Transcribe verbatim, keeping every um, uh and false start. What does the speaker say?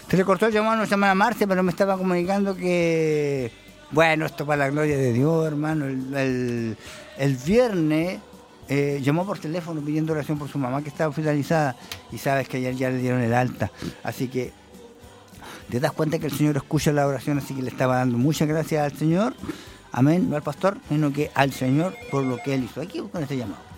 Se le cortó el llamado a nuestra hermana Marcia, pero me estaba comunicando que, bueno, esto para la gloria de Dios, hermano. El, el, el viernes eh, llamó por teléfono pidiendo oración por su mamá que estaba hospitalizada y sabes que ayer ya le dieron el alta. Así que te das cuenta que el Señor escucha la oración, así que le estaba dando muchas gracias al Señor. Amén, no al pastor, sino que al Señor por lo que Él hizo. Aquí con este llamado.